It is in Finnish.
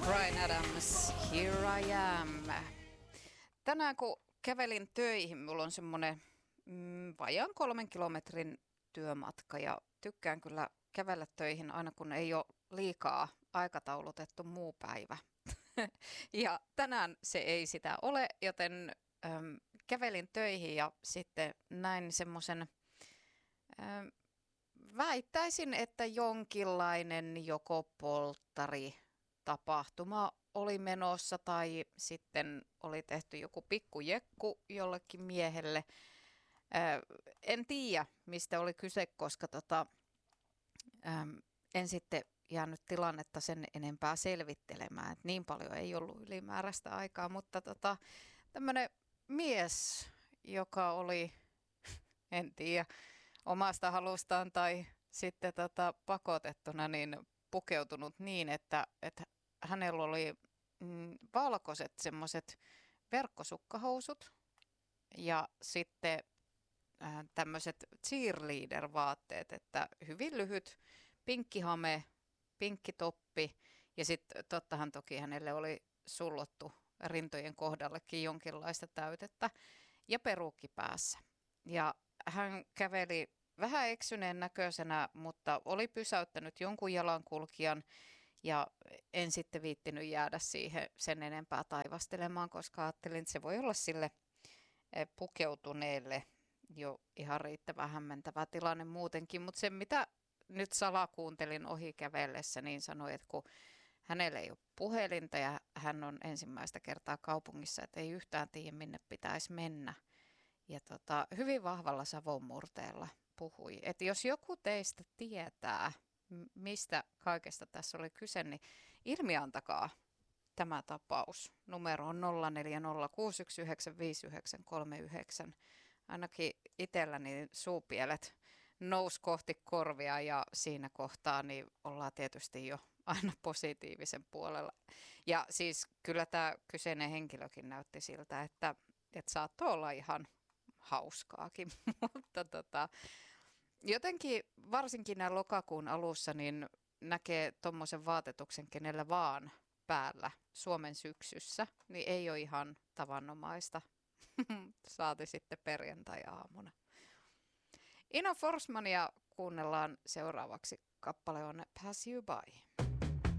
Bryan Adams, Here I Am. Tänään kun kävelin töihin, mulla on semmoinen vajaan 3 kilometrin työmatka ja tykkään kyllä kävellä töihin aina kun ei ole liikaa aikataulutettu muu päivä. Ja tänään se ei sitä ole, joten kävelin töihin ja sitten näin semmoisen, väittäisin, että jonkinlainen joko polttari tapahtuma oli menossa tai sitten oli tehty joku pikkujekku jollekin miehelle. En tiedä, mistä oli kyse, koska en sitten jäänyt tilannetta sen enempää selvittelemään. Et niin paljon ei ollut ylimääräistä aikaa, mutta tämmöinen mies, joka oli, en tiedä, omasta halustaan tai sitten pakotettuna niin pukeutunut niin, että hänellä oli valkoiset semmoiset verkkosukkahousut ja sitten tämmöiset cheerleader-vaatteet, että hyvin lyhyt pinkkihame, pinkkitoppi ja sitten tottahan toki hänelle oli sullottu rintojen kohdallekin jonkinlaista täytettä ja peruukki päässä. Ja hän käveli vähän eksyneen näköisenä, mutta oli pysäyttänyt jonkun jalankulkijan ja en sitten viittinyt jäädä siihen sen enempää taivastelemaan, koska ajattelin, että se voi olla sille pukeutuneelle jo ihan riittävän hämmentävä tilanne muutenkin. Mutta se, mitä nyt salakuuntelin ohi kävellessä, niin sanoi, että kun hänellä ei ole puhelinta ja hän on ensimmäistä kertaa kaupungissa, että ei yhtään tiedä, minne pitäisi mennä. Ja hyvin vahvalla savonmurteella puhui, että jos joku teistä tietää, mistä kaikesta tässä oli kyse, niin ilmiantakaa tämä tapaus. Numero on 0406195939. Ainakin itselläni suupielet nousi kohti korvia ja siinä kohtaa niin ollaan tietysti jo aina positiivisen puolella. Ja siis kyllä tämä kyseinen henkilökin näytti siltä, että saattoi olla ihan hauskaakin, mutta jotenkin varsinkin näin lokakuun alussa niin näkee tuommoisen vaatetuksen kenellä vaan päällä Suomen syksyssä, niin ei ole ihan tavanomaista. Saati sitten perjantai-aamuna. Ina Forsmania kuunnellaan seuraavaksi. Kappale on Pass You By.